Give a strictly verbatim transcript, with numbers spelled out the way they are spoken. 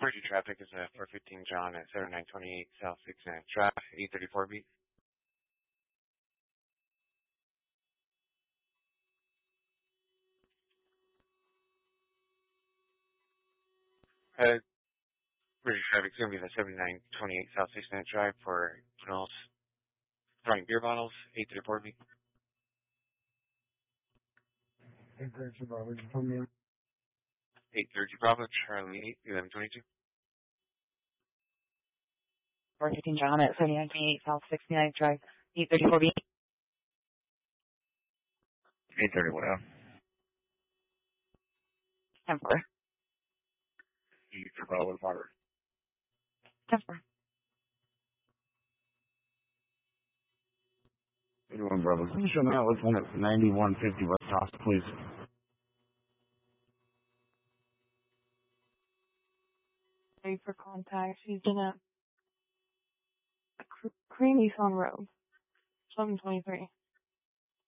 Emergency traffic is uh, four fifteen John at seven nine twenty-eight South sixty-ninth Drive, eight thirty-four B. Uh, emergency traffic is going to be the seventy-nine twenty-eight South sixty-ninth Drive for Knowles, throwing beer bottles, eight thirty-four B. eight thirty Bravo, you told me. eight thirty Bravo, Charlie eight, eleven twenty-two. four fifteen John at seventy-nine twenty-eight South sixty-ninth Drive, eight thirty-four B. eight thirty-one. ten four. You for Bravo water. ten four. eighty-one Bravo. Can you show me out what's one at ninety-one fifty West House, please? Ready for contact. She's in a, a cr- creamy Sun Road. seven twenty-three.